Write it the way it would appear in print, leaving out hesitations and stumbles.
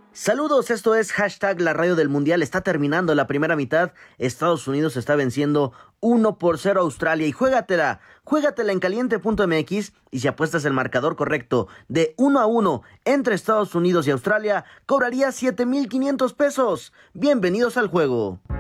Saludos, esto es hashtag la radio del mundial. Está terminando la primera mitad. Estados Unidos está venciendo 1-0 a Australia. Y juégatela en caliente.mx. Y si apuestas el marcador correcto de 1-1 entre Estados Unidos y Australia, cobrarías 7,500 pesos. Bienvenidos al juego.